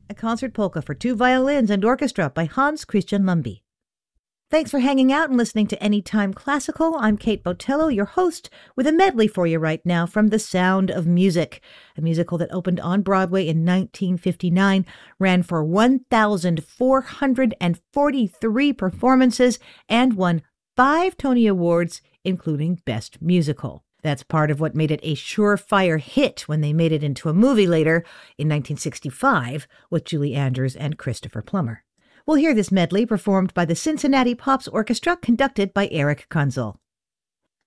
a concert polka for two violins and orchestra by Hans Christian Lumby. Thanks for hanging out and listening to Anytime Classical. I'm Kate Botello, your host, with a medley for you right now from The Sound of Music, a musical that opened on Broadway in 1959, ran for 1,443 performances, and won 5 Tony Awards, including Best Musical. That's part of what made it a surefire hit when they made it into a movie later in 1965 with Julie Andrews and Christopher Plummer. We'll hear this medley performed by the Cincinnati Pops Orchestra, conducted by Eric Kunzel.